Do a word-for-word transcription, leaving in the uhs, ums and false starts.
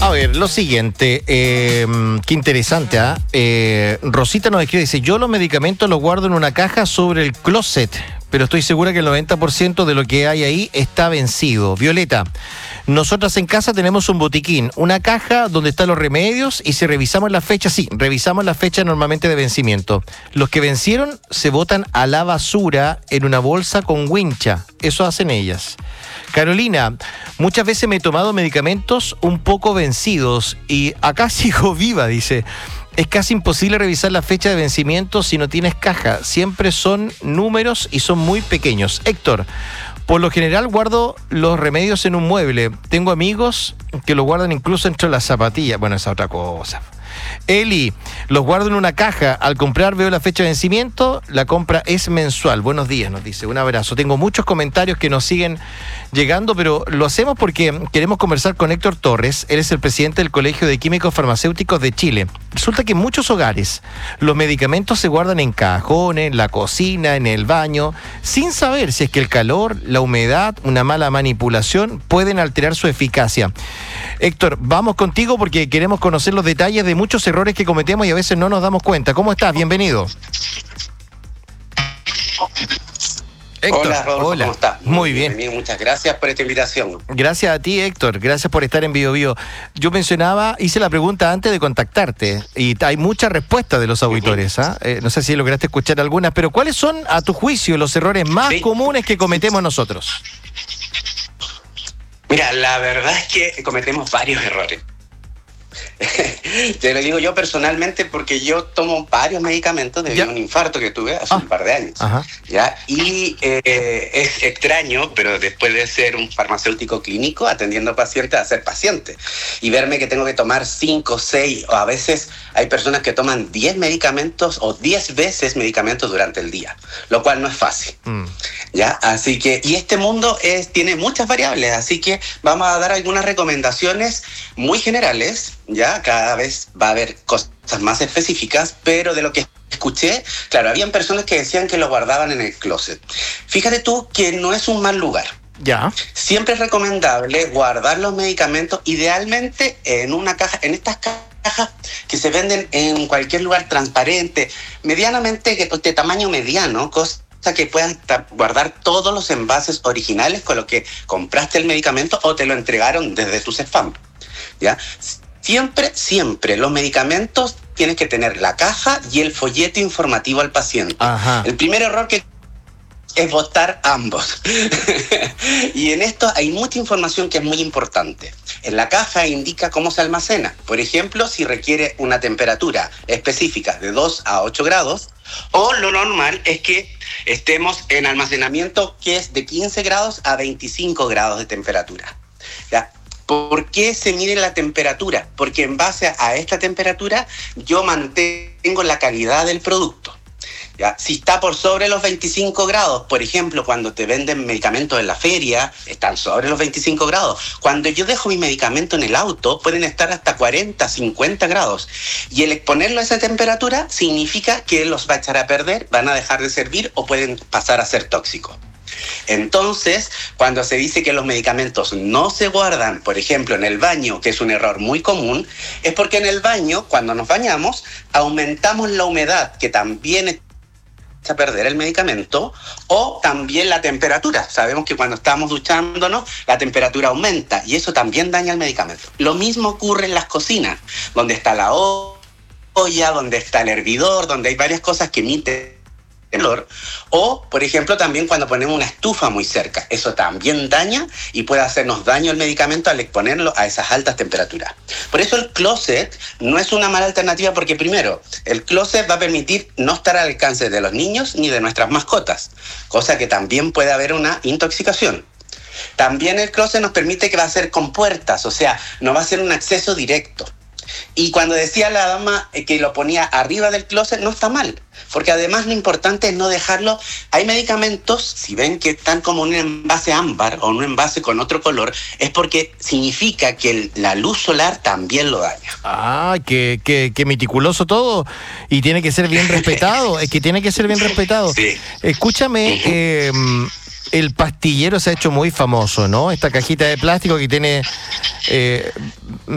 A ver, lo siguiente, eh, qué interesante, ¿ah? ¿eh? Rosita nos escribe, dice, yo los medicamentos los guardo en una caja sobre el closet, pero estoy segura que el noventa por ciento de lo que hay ahí está vencido. Violeta, nosotras en casa tenemos un botiquín, una caja donde están los remedios y si revisamos la fecha, sí, revisamos la fecha normalmente de vencimiento. Los que vencieron se botan a la basura en una bolsa con wincha, eso hacen ellas. Carolina, muchas veces me he tomado medicamentos un poco vencidos y acá sigo viva, dice. Es casi imposible revisar la fecha de vencimiento si no tienes caja. Siempre son números y son muy pequeños. Héctor, por lo general guardo los remedios en un mueble. Tengo amigos que los guardan incluso entre las zapatillas. Bueno, esa es otra cosa. Eli, los guardo en una caja. Al comprar veo la fecha de vencimiento. La compra es mensual. Buenos días, nos dice. Un abrazo. Tengo muchos comentarios que nos siguen llegando, pero lo hacemos porque queremos conversar con Héctor Torres. Él es el presidente del Colegio de Químicos Farmacéuticos de Chile. Resulta que en muchos hogares los medicamentos se guardan en cajones, en la cocina, en el baño, sin saber si es que el calor, la humedad, una mala manipulación pueden alterar su eficacia. Héctor, vamos contigo porque queremos conocer los detalles de muchos errores que cometemos y a veces no nos damos cuenta. ¿Cómo estás? Bienvenido. Héctor, hola, Rodolfo, hola. ¿Cómo estás? Muy bien. Bienvenido, muchas gracias por esta invitación. Gracias a ti, Héctor. Gracias por estar en Bio Bio. Yo mencionaba, hice la pregunta antes de contactarte y hay muchas respuestas de los auditores. ¿eh? Eh, no sé si lograste escuchar algunas, pero ¿cuáles son, a tu juicio, los errores más sí. comunes que cometemos nosotros? Mira, la verdad es que cometemos varios errores. Te lo digo yo personalmente porque yo tomo varios medicamentos debido a un infarto que tuve hace ah. un par de años. Ajá. ¿Ya? Y eh, es extraño, pero después de ser un farmacéutico clínico atendiendo pacientes, a ser paciente y verme que tengo que tomar cinco, seis o a veces hay personas que toman diez medicamentos o diez veces medicamentos durante el día, lo cual no es fácil. Mm. ¿Ya? Así que, y este mundo es, tiene muchas variables, así que vamos a dar algunas recomendaciones muy generales. Ya cada vez va a haber cosas más específicas, pero de lo que escuché, claro, habían personas que decían que lo guardaban en el closet. Fíjate tú que no es un mal lugar. Ya. Siempre es recomendable guardar los medicamentos, idealmente en una caja, en estas cajas que se venden en cualquier lugar transparente, medianamente de tamaño mediano, cosa que puedan guardar todos los envases originales con los que compraste el medicamento o te lo entregaron desde tus spam. ¿Ya? Siempre, siempre, los medicamentos tienes que tener la caja y el folleto informativo al paciente. Ajá. El primer error que es botar ambos. Y en esto hay mucha información que es muy importante. En la caja indica cómo se almacena. Por ejemplo, si requiere una temperatura específica de dos a ocho grados, o lo normal es que estemos en almacenamiento que es de quince grados a veinticinco grados de temperatura. ¿Ya? ¿Por qué se mide la temperatura? Porque en base a esta temperatura yo mantengo la calidad del producto. ¿Ya? Si está por sobre los veinticinco grados, por ejemplo, cuando te venden medicamentos en la feria, están sobre los veinticinco grados. Cuando yo dejo mi medicamento en el auto, pueden estar hasta cuarenta, cincuenta grados. Y el exponerlo a esa temperatura significa que los va a echar a perder, van a dejar de servir o pueden pasar a ser tóxicos. Entonces, cuando se dice que los medicamentos no se guardan, por ejemplo, en el baño, que es un error muy común, es porque en el baño, cuando nos bañamos, aumentamos la humedad, que también echa a perder el medicamento, o también la temperatura. Sabemos que cuando estamos duchándonos, la temperatura aumenta y eso también daña el medicamento. Lo mismo ocurre en las cocinas, donde está la olla, donde está el hervidor, donde hay varias cosas que emiten olor, o por ejemplo también cuando ponemos una estufa muy cerca, eso también daña y puede hacernos daño el medicamento al exponerlo a esas altas temperaturas. Por eso el closet no es una mala alternativa porque primero, el closet va a permitir no estar al alcance de los niños ni de nuestras mascotas, cosa que también puede haber una intoxicación. También el closet nos permite que va a ser con puertas, o sea, no va a ser un acceso directo. Y cuando decía la dama que lo ponía arriba del closet, no está mal, porque además lo importante es no dejarlo. Hay medicamentos, si ven que están como un envase ámbar o un envase con otro color, es porque significa que el, la luz solar también lo daña. Ah, que, que, que meticuloso todo, y tiene que ser bien respetado, es que tiene que ser bien respetado. Sí. Escúchame, uh-huh. eh, el pastillero se ha hecho muy famoso, ¿no? Esta cajita de plástico que tiene... Eh,